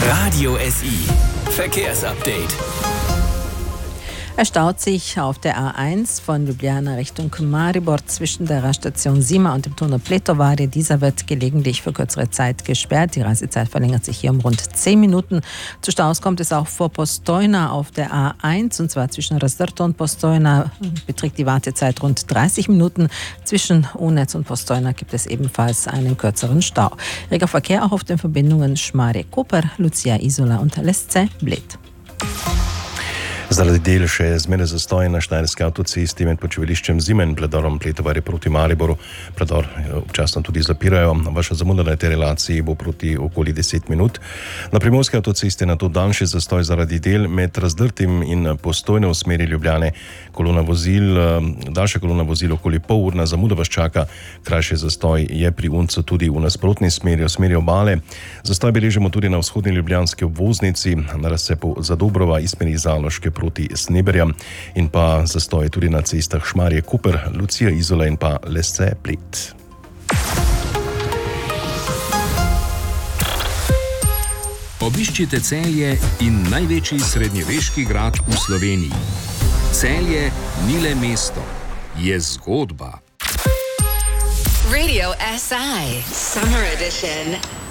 Radio SI Verkehrsupdate. Er staut sich auf der A1 von Ljubljana Richtung Maribor zwischen der Raststation Sima und dem Tunnel Pletovari. Dieser wird gelegentlich für kürzere Zeit gesperrt. Die Reisezeit verlängert sich hier um rund 10 Minuten. Zu Staus kommt es auch vor Postojna auf der A1, und zwar zwischen Razdrto und Postojna beträgt die Wartezeit rund 30 Minuten. Zwischen Unec und Postojna gibt es ebenfalls einen kürzeren Stau. Reger Verkehr auch auf den Verbindungen Šmarje-Koper, Lucija Izola und Lesce Bled. Zaradi del še zmeraj zastoj na Štajerski avtocesti med počivališčem Zima in predorom Pletovari proti Mariboru. Predor občasno tudi zapirajo. Vaša zamuda na tej relaciji bo proti okoli 10 minut. Na primorski avtocesti je nato daljši zastoj zaradi del med Razdrtim in Postojno v smeri Ljubljane. Daljša kolona vozil okoli pol urna zamuda vas čaka. Krajši zastoj je pri Uncu tudi v nasprotni smeri, v smeri obale. Zastoj beležimo tudi na vzhodni ljubljanski obvoznici, na razcepu Zadobrova iz smeri Zaloške proti Sneberjam, in pa zastoje tudi na cestah Šmarje-Koper, Lucija Izola in pa Lesce Bled. Obiščite Celje in največji srednjeveški grad v Sloveniji. Celje ni le mesto, je zgodba. Radio SI Summer Edition.